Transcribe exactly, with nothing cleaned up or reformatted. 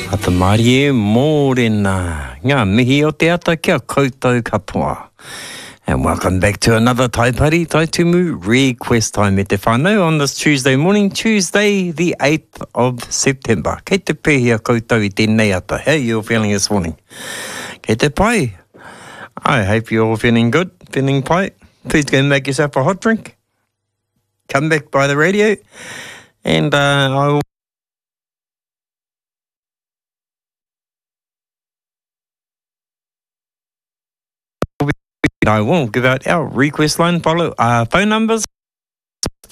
Ata Marie Morena, ngā mihi o te ata kia koutou katoa. And welcome back to another Taipari Taitumu Request Time e te whānau on this Tuesday morning, Tuesday the eighth of September. Kei te pēhia koutou i tēnei ata. How are you feeling this morning? Kei te pai. I hope you're all feeling good, feeling pai. Please go and make yourself a hot drink. Come back by the radio. And uh, I will I will give out our request line follow uh, phone numbers